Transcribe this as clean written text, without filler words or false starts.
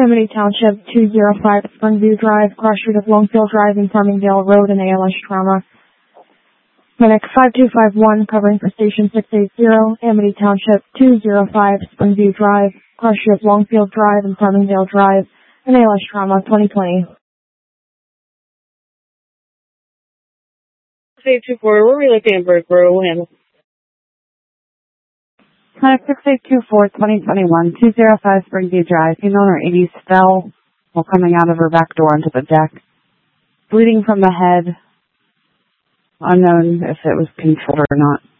Amity Township, 205 Springview Drive, cross street of Longfield Drive and Farmingdale Road in ALS trauma. Medic 5251, covering for station 680, Amity Township, 205 Springview Drive, cross street of Longfield Drive and Farmingdale Drive in ALS trauma, 2020. 6824, we're relocating Birdsboro, Hamilton. Medic 6824, 2021, 205 Springview Drive. Female in her 80s fell while coming out of her back door onto the deck. Bleeding from the head. Unknown if it was controlled or not.